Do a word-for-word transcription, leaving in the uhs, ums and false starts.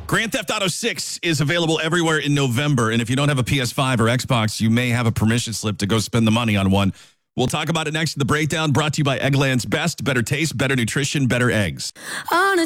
Grand Theft Auto six is available everywhere in November, and if you don't have a P S five or Xbox, you may have a permission slip to go spend the money on one. We'll talk about it next in the breakdown, brought to you by Eggland's Best. Better taste, better nutrition, better eggs. On a